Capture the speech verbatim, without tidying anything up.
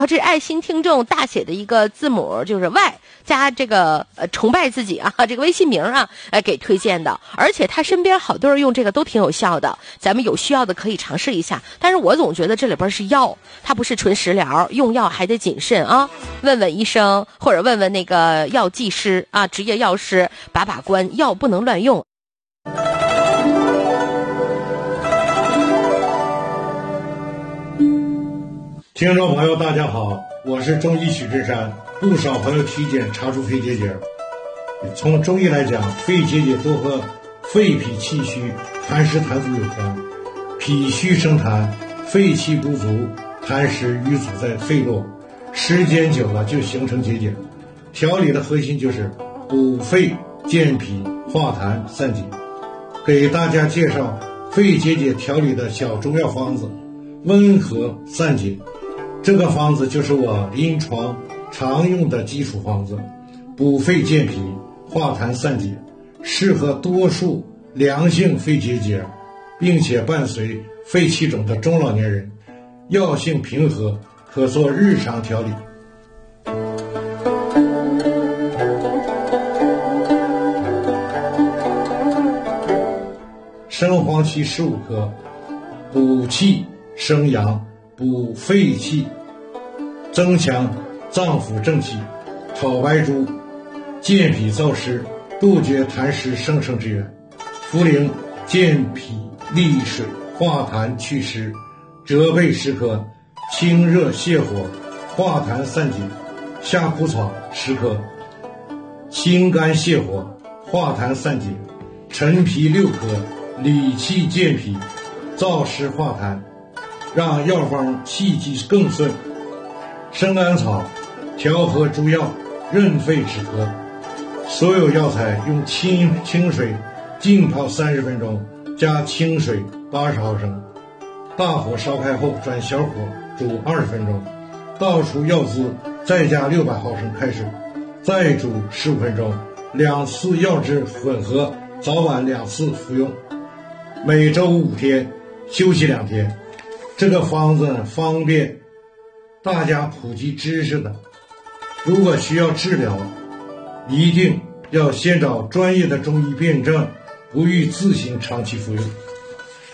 这是爱心听众大写的一个字母，就是 Y 加这个呃崇拜自己啊，这个微信名啊，呃给推荐的。而且他身边好多人用这个都挺有效的，咱们有需要的可以尝试一下。但是我总觉得这里边是药，它不是纯食疗，用药还得谨慎啊。问问医生或者问问那个药剂师啊，职业药师把把关，药不能乱用。 听众朋友大家好，我是中医许志山。不少朋友推荐查出肺结节，从中医来讲，肺结节多和肺脾气虚、痰湿痰阻有关。脾虚生痰，肺气不足，痰湿淤阻在肺络，时间久了就形成结节。调理的核心就是补肺健脾化痰散结。给大家介绍肺结节调理的小中药方子，温和散结。这个方子就是我临床常用的基础方子，补肺健脾化痰散结，适合多数良性肺结节并且伴随肺气肿的中老年人，药性平和，可做日常调理。生黄芪十五克，补气生阳，补肺气，增强脏腑正气；炒白术健脾燥湿，杜绝痰湿生成之源；茯苓健脾利水，化痰祛湿；折贝十克，清热泻火，化痰散结；夏枯草十克，清肝泻火，化痰散结；陈皮六克，理气健脾，燥湿化痰，让药方气机更顺。生甘草调和诸药，润肺止咳。所有药材用清清水浸泡三十分钟，加清水八十毫升，大火烧开后转小火煮二十分钟，倒出药汁，再加六百毫升开水，再煮十五分钟，两次药汁混合，早晚两次服用，每周五天，休息两天。这个方子方便大家普及知识的，如果需要治疗，一定要先找专业的中医辩证，不宜自行长期服用。